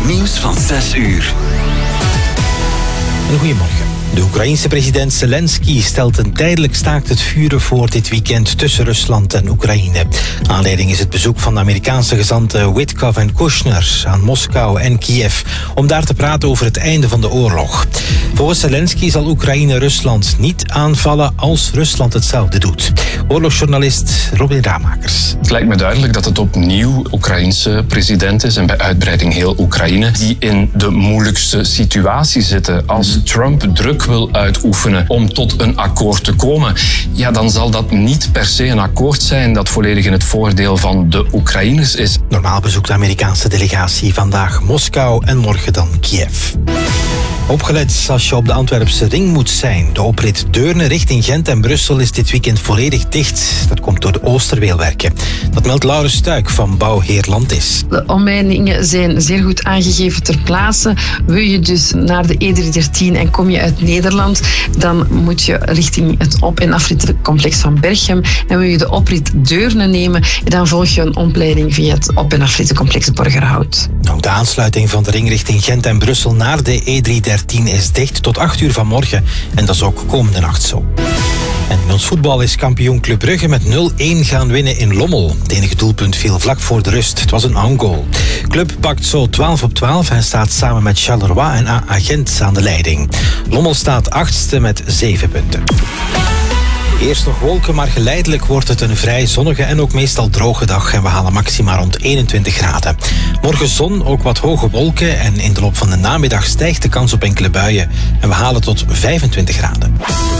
Nieuws van 6 uur. Goedemorgen. De Oekraïense president Zelensky stelt een tijdelijk staakt het vuren voor dit weekend tussen Rusland en Oekraïne. Aanleiding is het bezoek van de Amerikaanse gezanten Witkoff en Kushner aan Moskou en Kiev om daar te praten over het einde van de oorlog. Volgens Zelensky zal Oekraïne Rusland niet aanvallen als Rusland hetzelfde doet. Oorlogsjournalist Robin Ramakers. Het lijkt me duidelijk dat het opnieuw Oekraïense president is en bij uitbreiding heel Oekraïne die in de moeilijkste situatie zitten. Als Trump druk wil uitoefenen om tot een akkoord te komen, ja, dan zal dat niet per se een akkoord zijn dat volledig in het voordeel van de Oekraïners is. Normaal bezoekt de Amerikaanse delegatie vandaag Moskou en morgen dan Kiev. Opgelet als je op de Antwerpse ring moet zijn. De oprit Deurne richting Gent en Brussel is dit weekend volledig dicht. Dat komt door de Oosterweelwerken. Dat meldt Laurens Stuik van Bouwheer Landis. De omleidingen zijn zeer goed aangegeven ter plaatse. Wil je dus naar de E313 en kom je uit Nederland, dan moet je richting het op- en afritcomplex van Berchem. En wil je de oprit Deurne nemen, dan volg je een omleiding via het op- en afritcomplex Borgerhout. Ook de aansluiting van de ring richting Gent en Brussel naar de E313 is dicht tot 8 uur vanmorgen. En dat is ook komende nacht zo. En in ons voetbal is kampioen Club Brugge met 0-1 gaan winnen in Lommel. Het enige doelpunt viel vlak voor de rust. Het was een own-goal. Club pakt zo 12 op 12 en staat samen met Charleroi en AA Gent aan de leiding. Lommel staat 8e met 7 punten. Eerst nog wolken, maar geleidelijk wordt het een vrij zonnige en ook meestal droge dag. En we halen maxima rond 21 graden. Morgen zon, ook wat hoge wolken. En in de loop van de namiddag stijgt de kans op enkele buien. En we halen tot 25 graden.